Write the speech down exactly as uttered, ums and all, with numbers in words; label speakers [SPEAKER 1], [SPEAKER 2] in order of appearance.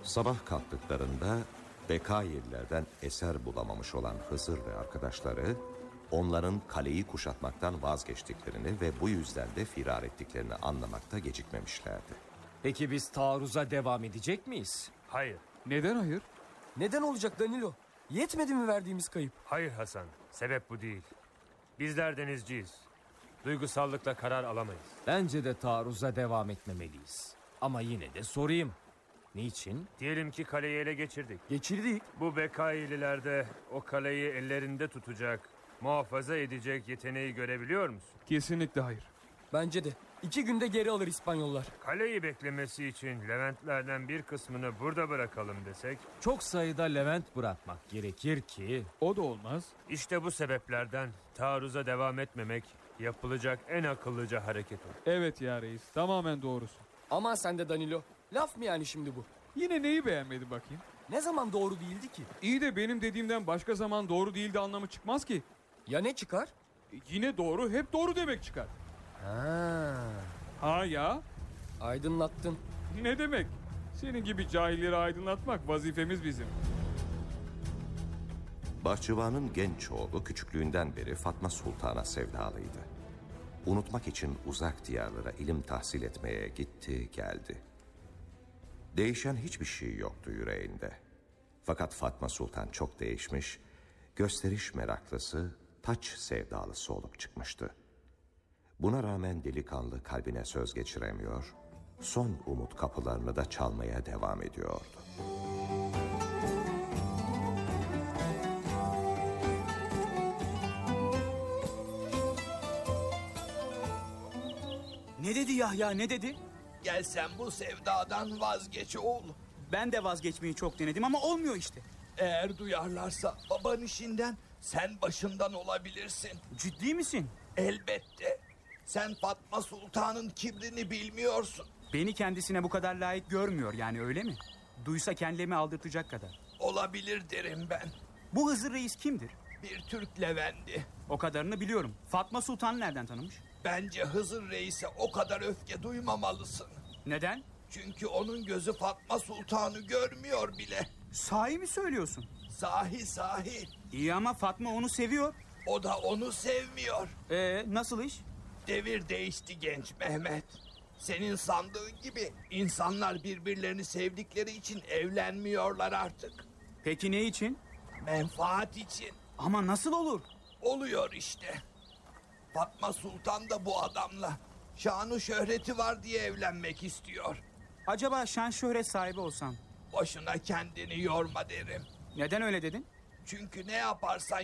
[SPEAKER 1] Sabah kalktıklarında Bekayelilerden eser bulamamış olan Hızır ve arkadaşları onların kaleyi kuşatmaktan vazgeçtiklerini ve bu yüzden de firar ettiklerini anlamakta gecikmemişlerdi.
[SPEAKER 2] Peki biz taarruza devam edecek miyiz?
[SPEAKER 3] Hayır.
[SPEAKER 4] Neden hayır?
[SPEAKER 5] Neden olacak Danilo? Yetmedi mi verdiğimiz kayıp?
[SPEAKER 3] Hayır Hasan. Sebep bu değil. Bizler denizciyiz. Duygusallıkla karar alamayız.
[SPEAKER 2] Bence de taarruza devam etmemeliyiz. Ama yine de sorayım. Niçin?
[SPEAKER 3] Diyelim ki kaleyi ele geçirdik.
[SPEAKER 5] Geçirdik.
[SPEAKER 3] Bu Bekayeliler de o kaleyi ellerinde tutacak, muhafaza edecek yeteneği görebiliyor musun?
[SPEAKER 4] Kesinlikle hayır.
[SPEAKER 5] Bence de. İki günde geri alır İspanyollar.
[SPEAKER 3] Kaleyi beklemesi için Leventlerden bir kısmını burada bırakalım desek?
[SPEAKER 2] Çok sayıda Levent bırakmak gerekir ki...
[SPEAKER 4] O da olmaz.
[SPEAKER 3] İşte bu sebeplerden taarruza devam etmemek yapılacak en akıllıca hareket olur.
[SPEAKER 4] Evet ya reis, tamamen doğrusu.
[SPEAKER 5] Aman sen de Danilo. Laf mı yani şimdi bu?
[SPEAKER 4] Yine neyi beğenmedin bakayım?
[SPEAKER 5] Ne zaman doğru değildi ki?
[SPEAKER 4] İyi de benim dediğimden başka zaman doğru değildi anlamı çıkmaz ki.
[SPEAKER 5] Ya ne çıkar?
[SPEAKER 4] E, yine doğru hep doğru demek çıkar.
[SPEAKER 5] Ha.
[SPEAKER 4] Ha ya?
[SPEAKER 5] Aydınlattın.
[SPEAKER 4] Ne demek? Senin gibi cahilleri aydınlatmak vazifemiz bizim.
[SPEAKER 1] Bahçıvanın genç oğlu küçüklüğünden beri Fatma Sultan'a sevdalıydı. Unutmak için uzak diyarlara ilim tahsil etmeye gitti geldi. Değişen hiçbir şey yoktu yüreğinde. Fakat Fatma Sultan çok değişmiş, gösteriş meraklısı, taç sevdalısı olup çıkmıştı. Buna rağmen delikanlı kalbine söz geçiremiyor, son umut kapılarını da çalmaya devam ediyordu.
[SPEAKER 6] Ne dedi Yahya, ne dedi?
[SPEAKER 7] Gel sen bu sevdadan vazgeç oğul.
[SPEAKER 6] Ben de vazgeçmeyi çok denedim ama olmuyor işte.
[SPEAKER 7] Eğer duyarlarsa baban işinden sen başından olabilirsin.
[SPEAKER 6] Ciddi misin?
[SPEAKER 7] Elbette. Sen Fatma Sultan'ın kibrini bilmiyorsun.
[SPEAKER 6] Beni kendisine bu kadar layık görmüyor yani, öyle mi? Duysa kendimi aldırtacak kadar.
[SPEAKER 7] Olabilir derim ben.
[SPEAKER 6] Bu Hızır Reis kimdir?
[SPEAKER 7] Bir Türk Levendi.
[SPEAKER 6] O kadarını biliyorum. Fatma Sultan'ı nereden tanımış?
[SPEAKER 7] Bence Hızır Reis'e o kadar öfke duymamalısın.
[SPEAKER 6] Neden?
[SPEAKER 7] Çünkü onun gözü Fatma Sultan'ı görmüyor bile.
[SPEAKER 6] Sahi mi söylüyorsun?
[SPEAKER 7] Sahi sahi.
[SPEAKER 6] İyi ama Fatma onu seviyor.
[SPEAKER 7] O da onu sevmiyor.
[SPEAKER 6] Ee, nasıl iş?
[SPEAKER 7] Devir değişti genç Mehmet. Senin sandığın gibi insanlar birbirlerini sevdikleri için evlenmiyorlar artık.
[SPEAKER 6] Peki ne için?
[SPEAKER 7] Menfaat için.
[SPEAKER 6] Ama nasıl olur?
[SPEAKER 7] Oluyor işte. Fatma Sultan da bu adamla şanı şöhreti var diye evlenmek istiyor.
[SPEAKER 6] Acaba şan şöhret sahibi olsam?
[SPEAKER 7] Boşuna kendini yorma derim.
[SPEAKER 6] Neden öyle dedin?
[SPEAKER 7] Çünkü ne yaparsan